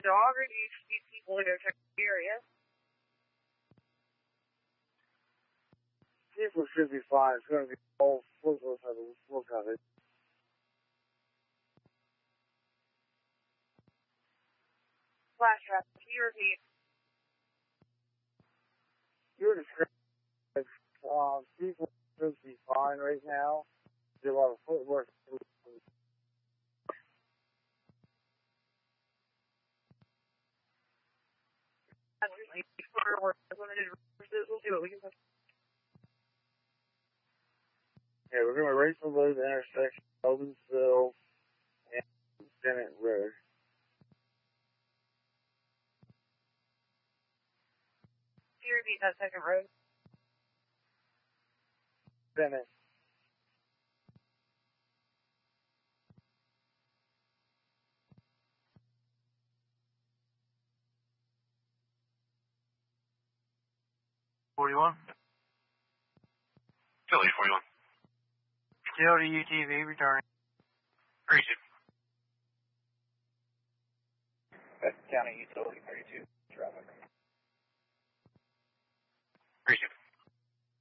dog, or do you just need people to go check the area? People should be fine. It's going to be all focus on the look of it. Flash trap. Can you repeat? You're describing people should be fine right now. There's a lot of footwork. We're limited resources. We'll see what we can do. Yeah, we're going to right below the intersection of Owensville and Bennett Road. Can you repeat that second road? Bennett. Philly 41. Still to UTV returning. Appreciate it. That's County Utility 32 traffic.